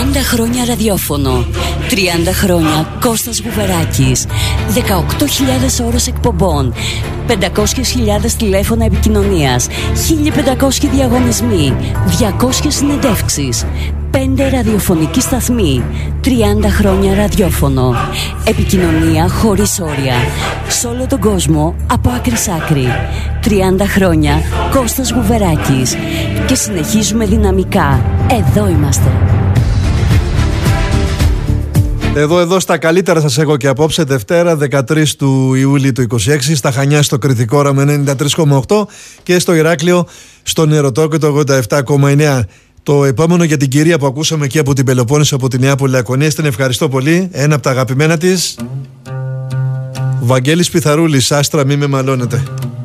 χρόνια ραδιόφωνο, 30 χρόνια Κώστας Γουβεράκης, 18.000 ώρες εκπομπών, 500.000 τηλέφωνα επικοινωνίας, 1.500 διαγωνισμοί, 200 συνεντεύξεις, 5 ραδιοφωνικοί σταθμοί, 30 χρόνια ραδιόφωνο. Επικοινωνία χωρίς όρια, σε όλο τον κόσμο, από άκρη σ' άκρη. 30 χρόνια Κώστας Γουβεράκης. Και συνεχίζουμε δυναμικά. Εδώ είμαστε. Εδώ στα καλύτερα σας έχω και απόψε, Δευτέρα 13 του Ιούλη του 26, στα Χανιά στο Κρητικό Όραμα 93,8 και στο Ηράκλειο στο Νεροτόκιο το 87,9. Το επόμενο για την κυρία που ακούσαμε εκεί από την Πελοπόννησο, από τη Νεάπολη Λακωνία, την ευχαριστώ πολύ. Ένα από τα αγαπημένα της, Βαγγέλης Πιθαρούλης, Άστρα μη με μαλώνετε.